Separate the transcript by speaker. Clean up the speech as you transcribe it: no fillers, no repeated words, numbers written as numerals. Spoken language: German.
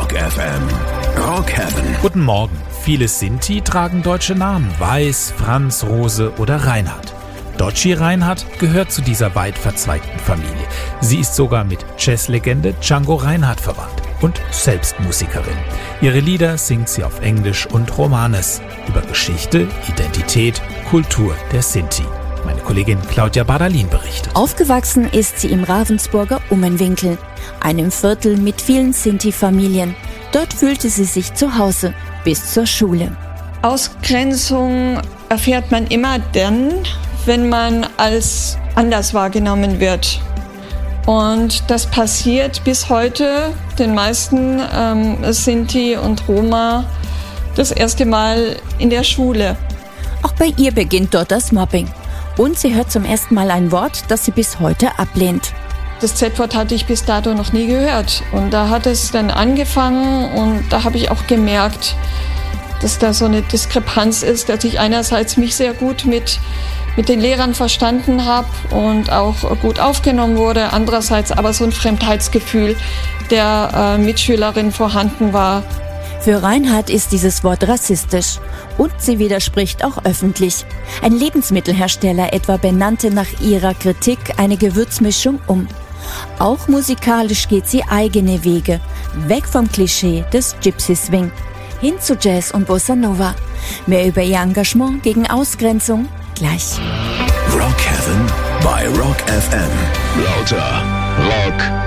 Speaker 1: Rock FM. Rock Heaven.
Speaker 2: Guten Morgen. Viele Sinti tragen deutsche Namen. Weiß, Franz, Rose oder Reinhard. Dotschi Reinhardt gehört zu dieser weit verzweigten Familie. Sie ist sogar mit Jazzlegende Django Reinhardt verwandt und selbst Musikerin. Ihre Lieder singt sie auf Englisch und Romanes über Geschichte, Identität, Kultur der Sinti. Meine Kollegin Claudia Badalin berichtet.
Speaker 3: Aufgewachsen ist sie im Ravensburger Ummenwinkel, einem Viertel mit vielen Sinti-Familien. Dort fühlte sie sich zu Hause, bis zur Schule.
Speaker 4: Ausgrenzung erfährt man immer dann, wenn man als anders wahrgenommen wird. Und das passiert bis heute den meisten Sinti und Roma das erste Mal in der Schule.
Speaker 3: Auch bei ihr beginnt dort das Mobbing. Und sie hört zum ersten Mal ein Wort, das sie bis heute ablehnt.
Speaker 4: Das Z-Wort hatte ich bis dato noch nie gehört. Und da hat es dann angefangen und da habe ich auch gemerkt, dass da so eine Diskrepanz ist, dass ich einerseits mich sehr gut mit den Lehrern verstanden habe und auch gut aufgenommen wurde, andererseits aber so ein Fremdheitsgefühl der Mitschülerin vorhanden war.
Speaker 3: Für Reinhard ist dieses Wort rassistisch und sie widerspricht auch öffentlich. Ein Lebensmittelhersteller etwa benannte nach ihrer Kritik eine Gewürzmischung um. Auch musikalisch geht sie eigene Wege, weg vom Klischee des Gypsy Swing, hin zu Jazz und Bossa Nova. Mehr über ihr Engagement gegen Ausgrenzung gleich.
Speaker 1: Rock Heaven bei Rock FM. Lauter Rock